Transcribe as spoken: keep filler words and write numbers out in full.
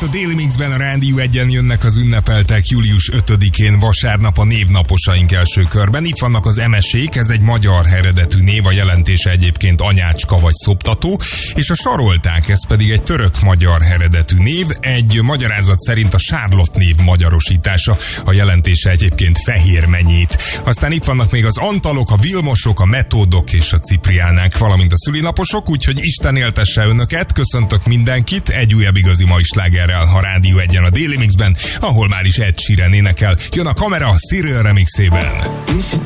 a Daily Mixben a Rádió egyen jönnek az ünnepeltek július ötödikén vasárnap a névnaposaink első körben. Itt vannak az emesék, ez egy magyar eredetű név, a jelentése egyébként anyácska vagy szoptató, és a sarolták, ez pedig egy török-magyar eredetű név, egy magyarázat szerint a Charlotte név magyarosítása, a jelentése egyébként fehér menyét. Aztán itt vannak még az antalok, a vilmosok, a metódok és a cipriánák, valamint a szülinaposok, úgyhogy Isten éltesse önöket, köszöntök mindenkit, egy újabb igazi mai slágerrel a Rádió egyen a Daily Mixben, ahol már is Ed Sheeran énekel. Jön a kamera a Cyril remixében.